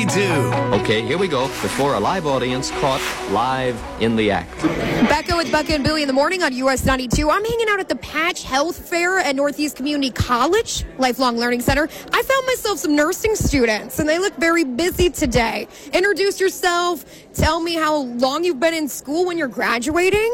Okay, here we go. Before a live audience caught live in the act. Becca with Becca and Billy in the morning on US 92. I'm hanging out at the Patch Health Fair at Northeast Community College, Lifelong Learning Center. I found myself some nursing students, and they look very busy today. Introduce yourself. Tell me how long you've been in school when you're graduating.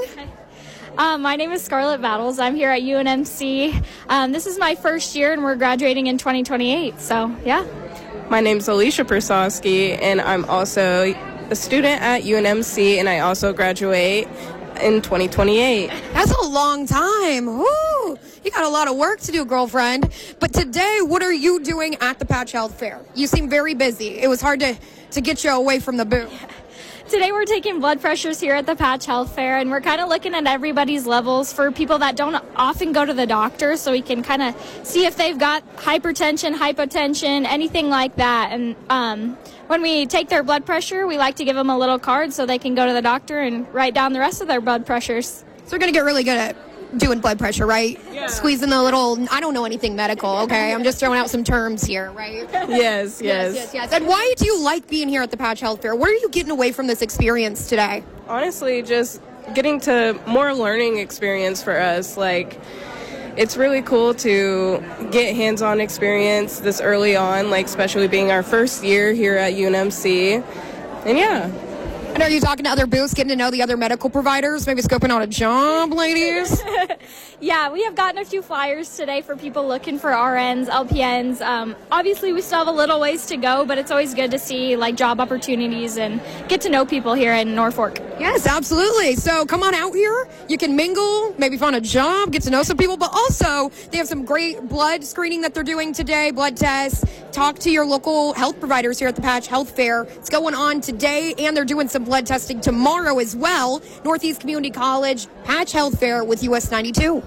My name is Scarlett Battles. I'm here at UNMC. This is my first year, and we're graduating in 2028. So, yeah. My name is Alicia Persowski, and I'm also a student at UNMC, and I also graduate in 2028. That's a long time. Woo! You got a lot of work to do, girlfriend. But today, what are you doing at the Patch Health Fair? You seem very busy. It was hard to get you away from the booth. Today we're taking blood pressures here at the Patch Health Fair, and we're kind of looking at everybody's levels for people that don't often go to the doctor, so we can kind of see if they've got hypertension, hypotension, anything like that. And when we take their blood pressure, we like to give them a little card so they can go to the doctor and write down the rest of their blood pressures. So we're going to get really good at doing blood pressure, right? Yeah. Squeezing the little, I don't know anything medical, okay? I'm just throwing out some terms here, right? Yes. And why do you like being here at the Patch Health Fair? What are you getting away from this experience today? Honestly, just getting to more learning experience for us. Like, it's really cool to get hands-on experience this early on, like especially being our first year here at UNMC. And yeah. And are you talking to other booths, getting to know the other medical providers, maybe scoping out a job, ladies? Yeah, we have gotten a few flyers today for people looking for RNs, LPNs. Obviously, we still have a little ways to go, but it's always good to see like job opportunities and get to know people here in Norfolk. Yes, absolutely. So come on out here. You can mingle, maybe find a job, get to know some people, but also they have some great blood screening that they're doing today, blood tests. Talk to your local health providers here at the Patch Health Fair. It's going on today, and they're doing some blood testing tomorrow as well. Northeast Community College, Patch Health Fair with US 92.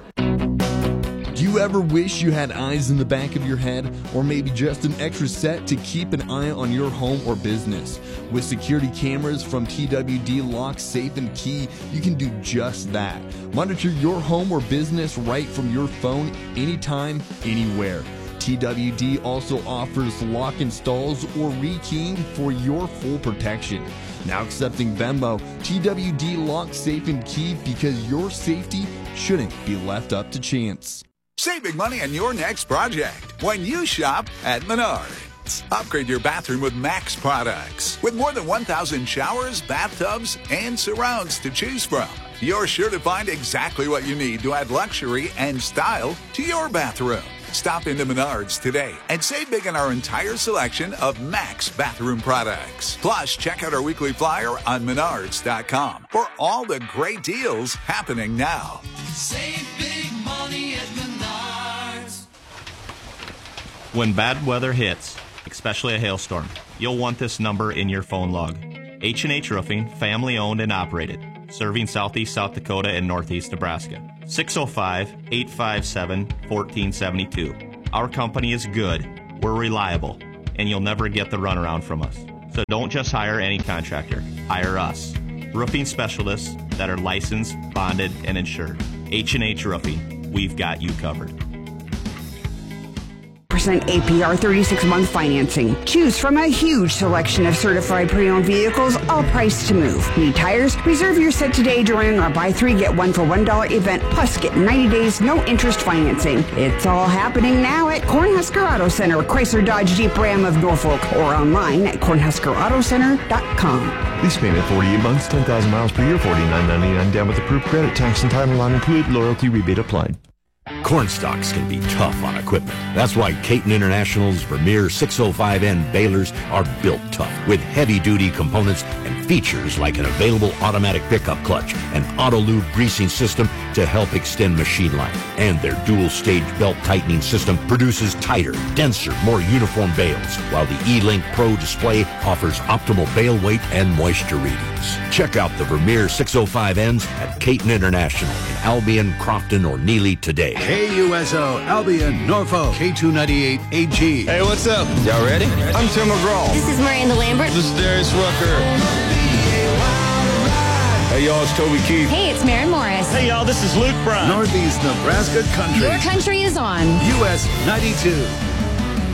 Do you ever wish you had eyes in the back of your head, or maybe just an extra set to keep an eye on your home or business? With security cameras from TWD Lock, Safe and Key, you can do just that. Monitor your home or business right from your phone, anytime, anywhere. TWD also offers lock installs or rekeying for your full protection. Now accepting Venmo, TWD Lock, Safe and Key, because your safety shouldn't be left up to chance. Save big money on your next project when you shop at Menards. Upgrade your bathroom with Max products. With more than 1,000 showers, bathtubs, and surrounds to choose from, you're sure to find exactly what you need to add luxury and style to your bathroom. Stop into Menards today and save big on our entire selection of Max bathroom products. Plus, check out our weekly flyer on Menards.com for all the great deals happening now. Save big money at Menards. When bad weather hits, especially a hailstorm, you'll want this number in your phone log. H&H Roofing, family owned and operated, serving southeast South Dakota and northeast Nebraska. 605-857-1472. Our company is good, we're reliable, and you'll never get the runaround from us. So don't just hire any contractor, hire us. Roofing specialists that are licensed, bonded, and insured. H&H Roofing, we've got you covered. APR 36-month financing. Choose from a huge selection of certified pre-owned vehicles, all priced to move. Need tires? Reserve your set today during our buy 3 get 1 for $1 event, plus get 90 days no interest financing. It's all happening now at Cornhusker Auto Center, Chrysler Dodge Jeep Ram of Norfolk, or online at cornhuskerautocenter.com. Lease payment 48 months, 10,000 miles per year, $49.99 down with approved credit, tax and title not included, loyalty rebate applied. Corn stalks can be tough on equipment. That's why Caton International's Vermeer 605N balers are built tough with heavy-duty components and features like an available automatic pickup clutch, an auto-lube greasing system to help extend machine life. And their dual-stage belt tightening system produces tighter, denser, more uniform bales, while the E-Link Pro display offers optimal bale weight and moisture readings. Check out the Vermeer 605Ns at Caton International in Albion, Crofton, or Neely today. KUSO, Albion, Norfolk, K298AG. Hey, what's up? Y'all ready? I'm Tim McGraw. This is Miranda Lambert. This is Darius Rucker. Hey, y'all, it's Toby Keith. Hey, it's Maren Morris. Hey, y'all, this is Luke Bryan. Northeast Nebraska Country. Your country is on US 92.